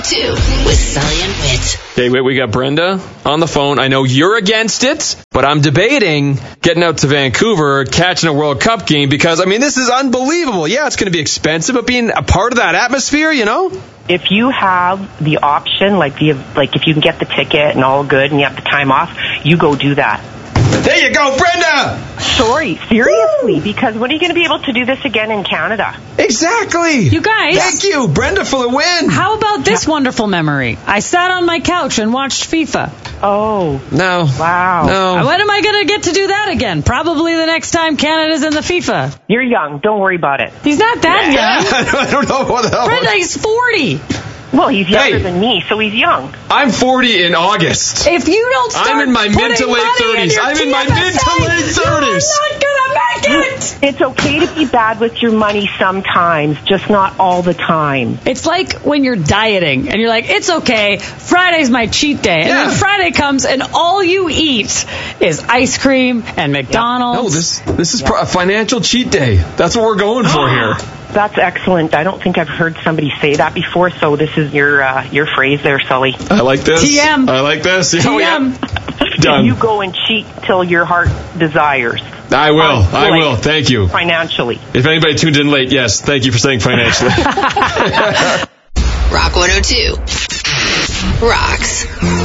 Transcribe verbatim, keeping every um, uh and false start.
Two with Sully and Whit. Okay, wait, we got Brenda on the phone. I know you're against it, but I'm debating getting out to Vancouver, catching a World Cup game because, I mean, this is unbelievable. Yeah, it's going to be expensive, but being a part of that atmosphere, you know? If you have the option, like the like if you can get the ticket and all good and you have the time off, you go do that. There you go, Brenda! Sorry, seriously, Woo! Because when are you going to be able to do this again in Canada? Exactly! You guys! Thank you, Brenda, for the win! How about this yeah. wonderful memory? I sat on my couch and watched FIFA. Oh. No. Wow. No. When am I going to get to do that again? Probably the next time Canada's in the FIFA. You're young. Don't worry about it. He's not that yeah. young. I don't know what the hell. Brenda, he's forty. Well, he's younger hey, than me, so he's young. I'm forty in August. If you don't start I'm in my mid to late thirties. I'm in my mid to late thirties. You're not gonna make it. It's okay to be bad with your money sometimes, just not all the time. It's like when you're dieting and you're like, it's okay, Friday's my cheat day. And yeah. then Friday comes and all you eat is ice cream and McDonald's. No, this this is yeah. a financial cheat day. That's what we're going for here. That's excellent. I don't think I've heard somebody say that before, so this is your uh, your phrase there, Sully. I like this. T M. I like this. T M. Oh, yeah. Done. You go and cheat till your heart desires. I will. Um, I like, will. Thank you. Financially. If anybody tuned in late, yes, thank you for saying financially. Rock one oh two. Rocks.